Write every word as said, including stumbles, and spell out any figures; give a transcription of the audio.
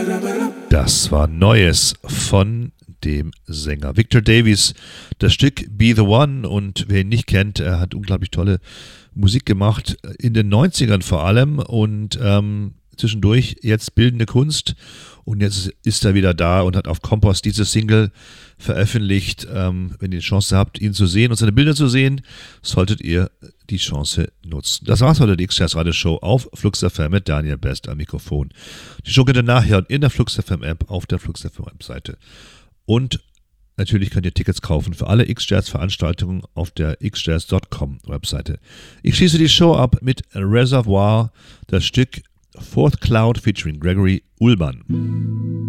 Das war Neues von dem Sänger Victor Davies. Das Stück Be the One, und wer ihn nicht kennt, er hat unglaublich tolle Musik gemacht, in den neunzigern vor allem, und ähm, zwischendurch jetzt bildende Kunst, und jetzt ist er wieder da und hat auf Kompost diese Single veröffentlicht. Ähm, wenn ihr die Chance habt, ihn zu sehen und seine Bilder zu sehen, solltet ihr die Chance nutzen. Das war's heute, die X-Jazz Radio Show auf Flux F M mit Daniel Best am Mikrofon. Die Show könnt ihr nachhören in der Flux F M App, auf der Flux F M Webseite. Und natürlich könnt ihr Tickets kaufen für alle X-Jazz-Veranstaltungen auf der x jazz punkt com Webseite. Ich schließe die Show ab mit Reservoir, das Stück Fourth Cloud featuring Gregory Ullmann.